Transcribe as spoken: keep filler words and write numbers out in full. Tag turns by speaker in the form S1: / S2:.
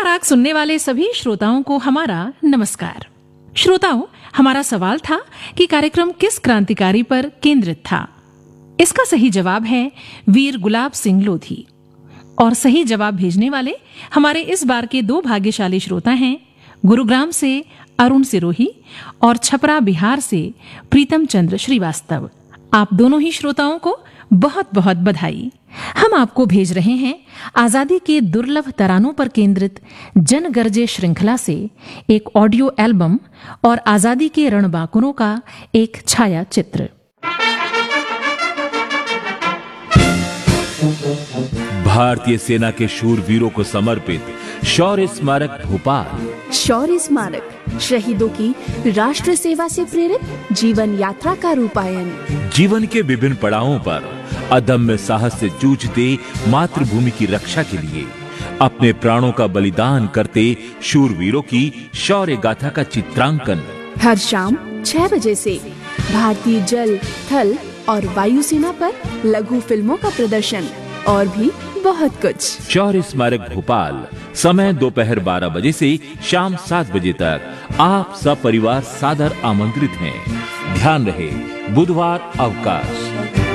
S1: राग सुनने वाले सभी श्रोताओं को हमारा नमस्कार। श्रोताओं, हमारा सवाल था कि कार्यक्रम किस क्रांतिकारी पर केंद्रित था। इसका सही जवाब है वीर गुलाब सिंह लोधी। और सही जवाब भेजने वाले हमारे इस बार के दो भाग्यशाली श्रोता हैं, गुरुग्राम से अरुण सिरोही और छपरा बिहार से प्रीतम चंद्र श्रीवास्तव। आप दोनों ही श्रोताओं को बहुत बहुत बधाई। हम आपको भेज रहे हैं आजादी के दुर्लभ तरानों पर केंद्रित जन गर्जे श्रृंखला से एक ऑडियो एल्बम और आजादी के रणबांकुरों का एक छाया चित्र।
S2: भारतीय सेना के शूरवीरों को समर्पित शौर्य स्मारक भोपाल।
S3: शौर्य स्मारक शहीदों की राष्ट्र सेवा से प्रेरित जीवन यात्रा का रूपायन।
S2: जीवन के विभिन्न पड़ावों पर अदम्य साहस से जूझते मातृभूमि की रक्षा के लिए अपने प्राणों का बलिदान करते शूरवीरों की शौर्य गाथा का चित्रांकन
S3: हर शाम छह बजे से भारतीय जल, थल और वायुसेना पर लघु फिल्मों का प्रदर्शन और भी बहुत कुछ।
S2: शौर्य स्मारक भोपाल, समय दोपहर बारह बजे से शाम सात बजे तक। आप सब परिवार सादर आमंत्रित हैं। ध्यान रहे, बुधवार अवकाश।